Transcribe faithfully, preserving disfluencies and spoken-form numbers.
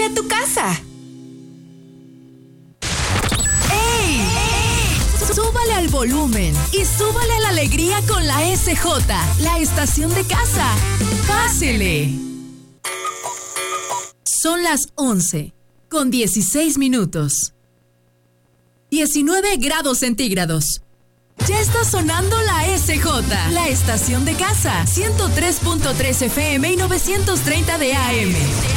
a tu casa. ¡Ey! ¡Ey! Súbale al volumen y súbale a la alegría con la S J, la estación de casa. ¡Pásele! Son las once, con dieciséis minutos. diecinueve grados centígrados. Ya está sonando la S J, la estación de casa, ciento tres punto tres F M y novecientos treinta de A M.